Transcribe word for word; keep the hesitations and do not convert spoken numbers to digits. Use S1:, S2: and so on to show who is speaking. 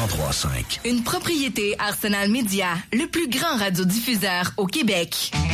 S1: cent trois virgule cinq.
S2: Une propriété Arsenal Média, le plus grand radiodiffuseur au Québec.